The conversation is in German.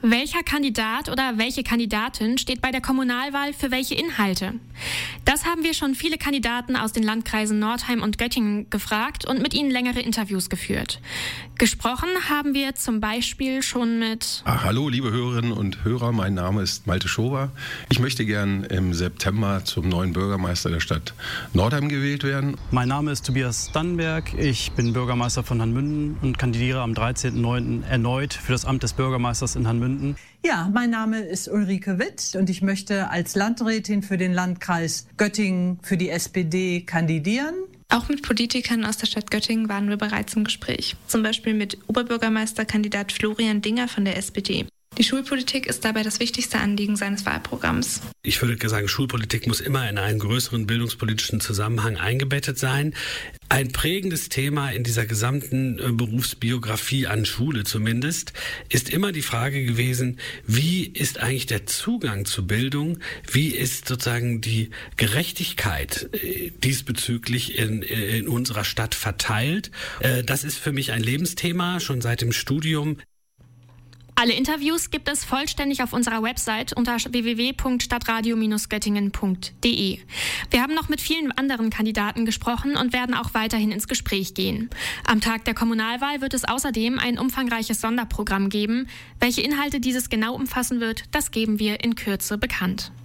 Welcher Kandidat oder welche Kandidatin steht bei der Kommunalwahl für welche Inhalte? Das haben wir schon viele Kandidaten aus den Landkreisen Nordheim und Göttingen gefragt und mit ihnen längere Interviews geführt. Gesprochen haben wir zum Beispiel schon mit... Hallo liebe Hörerinnen und Hörer, mein Name ist Malte Schober. Ich möchte gern im September zum neuen Bürgermeister der Stadt Nordheim gewählt werden. Mein Name ist Tobias Dannenberg, ich bin Bürgermeister von Hannmünden und kandidiere am 13.09. erneut für das Amt des Bürgermeisters in Hannmünden. Ja, mein Name ist Ulrike Witt und ich möchte als Landrätin für den Landkreis Göttingen für die SPD kandidieren. Auch mit Politikern aus der Stadt Göttingen waren wir bereits im Gespräch. Zum Beispiel mit Oberbürgermeisterkandidat Florian Dinger von der SPD. Die Schulpolitik ist dabei das wichtigste Anliegen seines Wahlprogramms. Ich würde sagen, Schulpolitik muss immer in einen größeren bildungspolitischen Zusammenhang eingebettet sein. Ein prägendes Thema in dieser gesamten Berufsbiografie an Schule zumindest ist immer die Frage gewesen, wie ist eigentlich der Zugang zu Bildung, wie ist sozusagen die Gerechtigkeit diesbezüglich in unserer Stadt verteilt. Das ist für mich ein Lebensthema, schon seit dem Studium. Alle Interviews gibt es vollständig auf unserer Website unter www.stadtradio-göttingen.de. Wir haben noch mit vielen anderen Kandidaten gesprochen und werden auch weiterhin ins Gespräch gehen. Am Tag der Kommunalwahl wird es außerdem ein umfangreiches Sonderprogramm geben. Welche Inhalte dieses genau umfassen wird, das geben wir in Kürze bekannt.